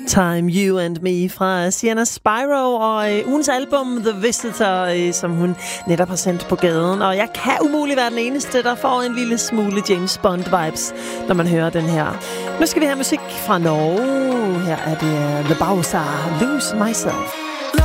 Time, You and Me fra Sienna Spyro og ugens album The Visitor, som hun netop har sendt på gaden. Og jeg kan umuligt være den eneste, der får en lille smule James Bond-vibes, når man hører den her. Nu skal vi have musik fra Norge. Her er det The Bowser, Lose Myself.